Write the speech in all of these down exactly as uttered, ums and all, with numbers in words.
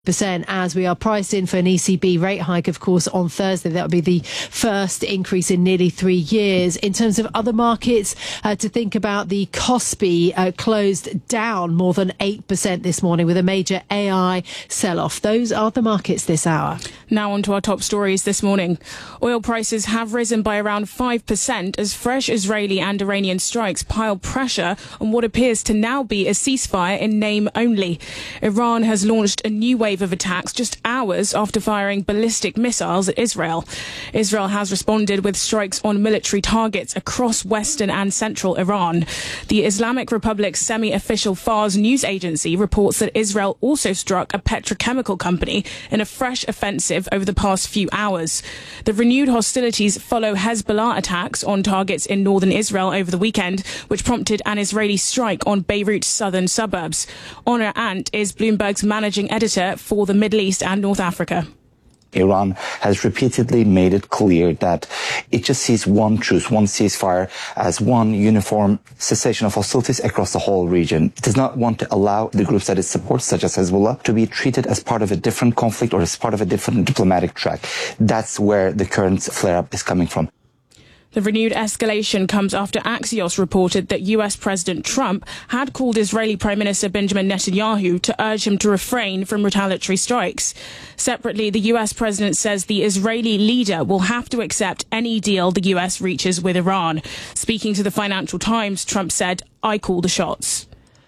percent as we are priced in for an E C B rate hike, of course, on Thursday. That will be the first increase in nearly three years. In terms of other markets, uh, to think about, the Kospi uh, closed down more than eight percent this morning with a major A I sell-off. Those are the markets this hour. Now on to our top stories this morning. Oil prices have risen by around five percent as fresh Israeli and Iranian strikes pile pressure on what appears to now be a ceasefire in name only. Iran has launched a new wave of attacks just hours after firing ballistic missiles at Israel. Israel has responded with strikes on military targets across western and central Iran. The Islamic Republic's semi-official Fars news agency reports that Israel also struck a petrochemical company in a fresh offensive over the past few hours. The renewed hostilities follow Hezbollah attacks on targets in northern Israel over the weekend, which prompted an Israeli strike on Beirut's southern suburbs. Honor Ant is Bloomberg's managing editor for the Middle East and North Africa. Iran has repeatedly made it clear that it just sees one truce, one ceasefire as one uniform cessation of hostilities across the whole region. It does not want to allow the groups that it supports, such as Hezbollah, to be treated as part of a different conflict or as part of a different diplomatic track. That's where the current flare-up is coming from. The renewed escalation comes after Axios reported that U S President Trump had called Israeli Prime Minister Benjamin Netanyahu to urge him to refrain from retaliatory strikes. Separately, the U S president says the Israeli leader will have to accept any deal the U S reaches with Iran. Speaking to the Financial Times, Trump said, "I call the shots."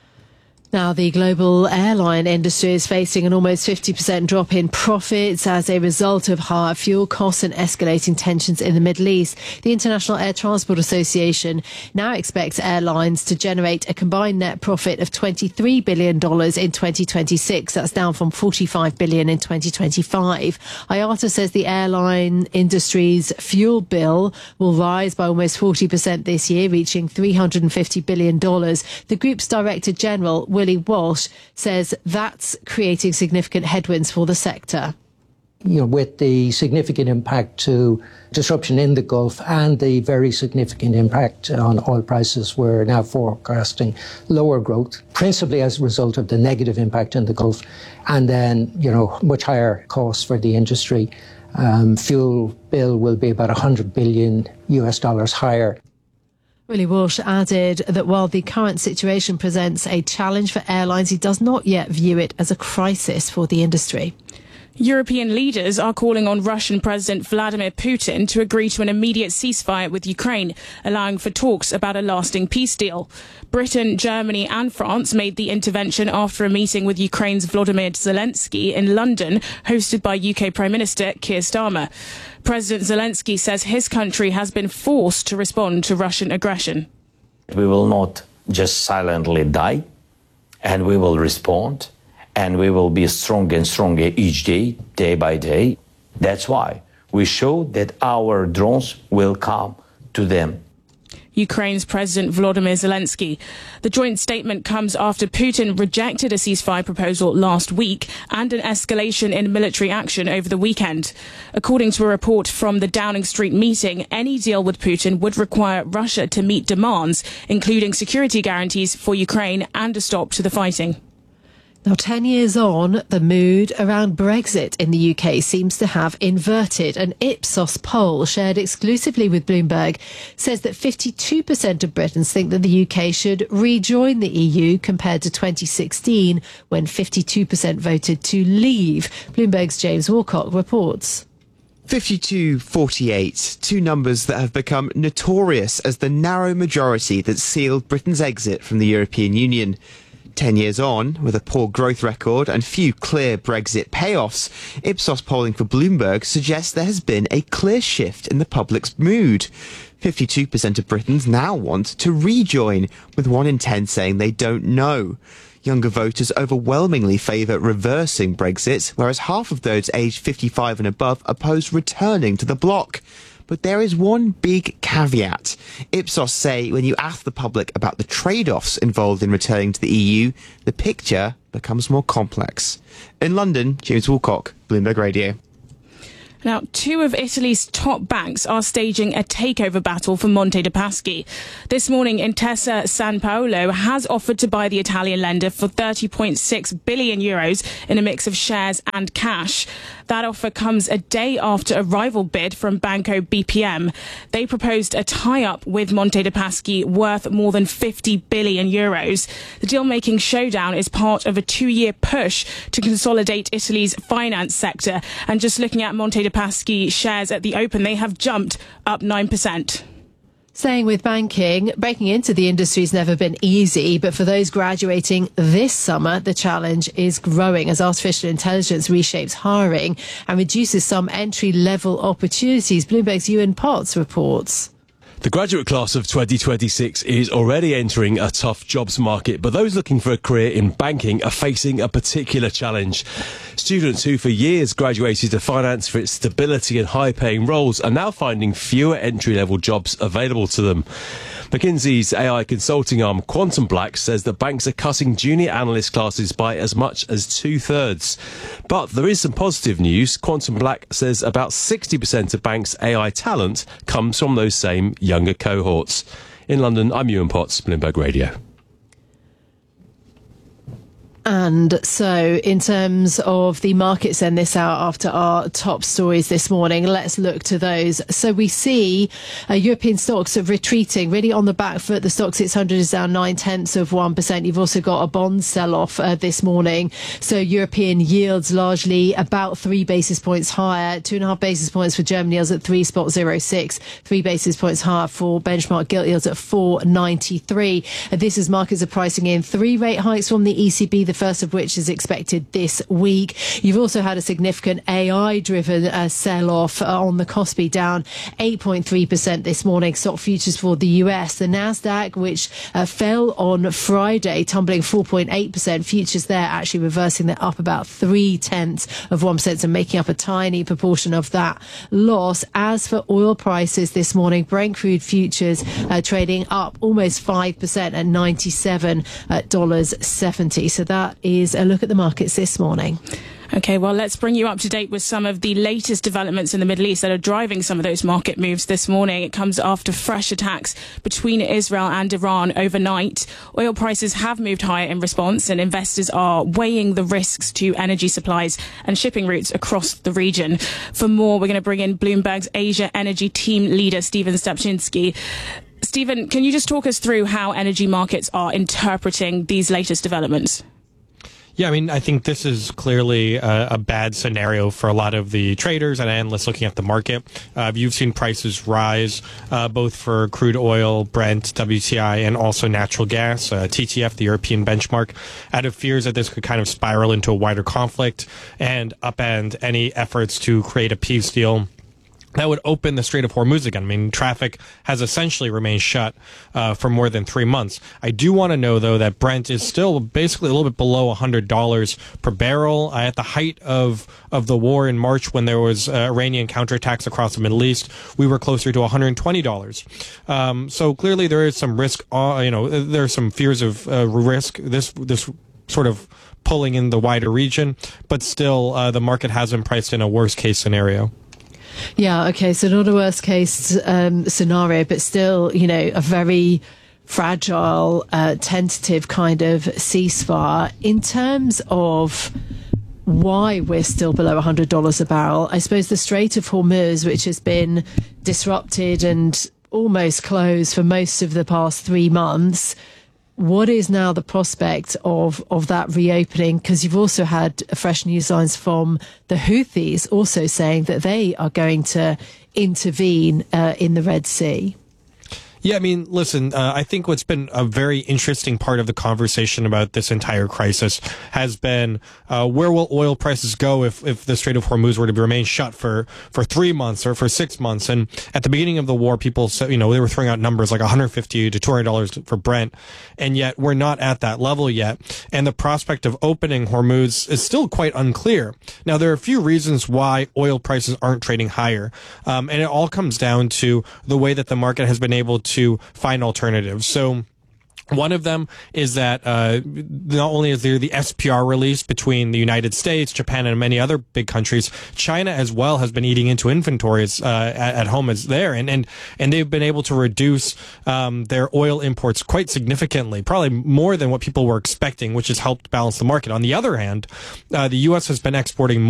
Now, the global airline industry is facing an almost fifty percent drop in profits as a result of higher fuel costs and escalating tensions in the Middle East. The International Air Transport Association now expects airlines to generate a combined net profit of twenty-three billion dollars in twenty twenty-six. That's down from forty-five billion dollars in twenty twenty-five. I A T A says the airline industry's fuel bill will rise by almost forty percent this year, reaching three hundred fifty billion dollars. The group's Director General, Willie Walsh, says that's creating significant headwinds for the sector. You know, with the significant impact to disruption in the Gulf and the very significant impact on oil prices, we're now forecasting lower growth, principally as a result of the negative impact in the Gulf, and then, you know, much higher costs for the industry. Um, fuel bill will be about one hundred billion U S dollars higher. Willie Walsh added that while the current situation presents a challenge for airlines, he does not yet view it as a crisis for the industry. European leaders are calling on Russian President Vladimir Putin to agree to an immediate ceasefire with Ukraine, allowing for talks about a lasting peace deal. Britain, Germany and France made the intervention after a meeting with Ukraine's Volodymyr Zelensky in London, hosted by U K Prime Minister Keir Starmer. President Zelensky says his country has been forced to respond to Russian aggression. We will not just silently die, and we will respond. And we will be stronger and stronger each day, day by day. That's why we show that our drones will come to them. Ukraine's President Volodymyr Zelensky. The joint statement comes after Putin rejected a ceasefire proposal last week and an escalation in military action over the weekend. According to a report from the Downing Street meeting, any deal with Putin would require Russia to meet demands, including security guarantees for Ukraine and a stop to the fighting. Now, ten years on, the mood around Brexit in the U K seems to have inverted. An Ipsos poll shared exclusively with Bloomberg says that fifty-two percent of Britons think that the U K should rejoin the E U compared to twenty sixteen, when fifty-two percent voted to leave. Bloomberg's James Walcock reports. fifty-two forty-eight, two numbers that have become notorious as the narrow majority that sealed Britain's exit from the European Union. Ten years on, with a poor growth record and few clear Brexit payoffs, Ipsos polling for Bloomberg suggests there has been a clear shift in the public's mood. fifty-two percent of Britons now want to rejoin, with one in ten saying they don't know. Younger voters overwhelmingly favour reversing Brexit, whereas half of those aged fifty-five and above oppose returning to the bloc. But there is one big caveat. Ipsos say when you ask the public about the trade-offs involved in returning to the E U, the picture becomes more complex. In London, James Walcock, Bloomberg Radio. Now, two of Italy's top banks are staging a takeover battle for Monte dei Paschi. This morning, Intesa Sanpaolo has offered to buy the Italian lender for thirty point six billion euros in a mix of shares and cash. That offer comes a day after a rival bid from Banco B P M. They proposed a tie-up with Monte dei Paschi worth more than fifty billion euros. The deal-making showdown is part of a two-year push to consolidate Italy's finance sector. And just looking at Monte dei Paschi shares at the open, they have jumped up nine percent. Staying with banking, breaking into the industry has never been easy, but for those graduating this summer, the challenge is growing as artificial intelligence reshapes hiring and reduces some entry-level opportunities. Bloomberg's Ewan Potts reports. The graduate class of twenty twenty-six is already entering a tough jobs market, but those looking for a career in banking are facing a particular challenge. Students who for years graduated to finance for its stability and high-paying roles are now finding fewer entry-level jobs available to them. McKinsey's A I consulting arm Quantum Black says that banks are cutting junior analyst classes by as much as two-thirds. But there is some positive news. Quantum Black says about sixty percent of banks' A I talent comes from those same younger cohorts. In London, I'm Ewan Potts, Bloomberg Radio. And so in terms of the markets then this hour after our top stories this morning, let's look to those. So we see uh, European stocks are retreating really on the back foot. The stock six hundred is down nine tenths of one percent. You've also got a bond sell-off uh, this morning. So European yields largely about three basis points higher, two and a half basis points for German yields at three spot zero six, three basis points higher for benchmark gilt yields at four ninety-three. Uh, this is markets are pricing in three rate hikes from the E C B, the first of which is expected this week. You've also had a significant A I-driven uh, sell-off uh, on the Kospi, down eight point three percent this morning. Stock futures for the U S. The Nasdaq, which uh, fell on Friday, tumbling four point eight percent. Futures there actually reversing. They're up about three tenths of one percent, and making up a tiny proportion of that loss. As for oil prices this morning, Brent crude futures uh, trading up almost five percent at ninety-seven dollars and seventy cents. So that is a look at the markets this morning. OK, well, let's bring you up to date with some of the latest developments in the Middle East that are driving some of those market moves this morning. It comes after fresh attacks between Israel and Iran overnight. Oil prices have moved higher in response, and investors are weighing the risks to energy supplies and shipping routes across the region. For more, we're going to bring in Bloomberg's Asia Energy team leader, Stephen Stepczynski. Stephen, can you just talk us through how energy markets are interpreting these latest developments? Yeah, I mean, I think this is clearly a, a bad scenario for a lot of the traders and analysts looking at the market. Uh, you've seen prices rise, uh, both for crude oil, Brent, W T I, and also natural gas, uh, T T F, the European benchmark, out of fears that this could kind of spiral into a wider conflict and upend any efforts to create a peace deal that would open the Strait of Hormuz again. I mean, traffic has essentially remained shut uh, for more than three months. I do want to know, though, that Brent is still basically a little bit below one hundred dollars per barrel. Uh, at the height of, of the war in March, when there was uh, Iranian counterattacks across the Middle East, we were closer to one hundred twenty dollars. Um, so clearly there is some risk, uh, you know, there are some fears of uh, risk, this this sort of pulling in the wider region, but still uh, the market has been priced in a worst-case scenario. Yeah, okay, so not a worst case um, scenario, but still, you know, a very fragile, uh, tentative kind of ceasefire. In terms of why we're still below one hundred dollars a barrel, I suppose the Strait of Hormuz, which has been disrupted and almost closed for most of the past three months, what is now the prospect of, of that reopening? Because you've also had fresh news lines from the Houthis also saying that they are going to intervene uh, in the Red Sea. Yeah, I mean, listen, uh, I think what's been a very interesting part of the conversation about this entire crisis has been uh, where will oil prices go if, if the Strait of Hormuz were to remain shut for, for three months or for six months. And at the beginning of the war, people said, you know, they were throwing out numbers like one hundred fifty to two hundred dollars for Brent. And yet we're not at that level yet. And the prospect of opening Hormuz is still quite unclear. Now, there are a few reasons why oil prices aren't trading higher. Um, and it all comes down to the way that the market has been able to to find alternatives. So One of them is that uh, not only is there the S P R release between the United States, Japan, and many other big countries, China as well has been eating into inventories uh, at, at home as there, and and and they've been able to reduce um, their oil imports quite significantly, probably more than what people were expecting, which has helped balance the market. On the other hand, uh, the U S has been exporting more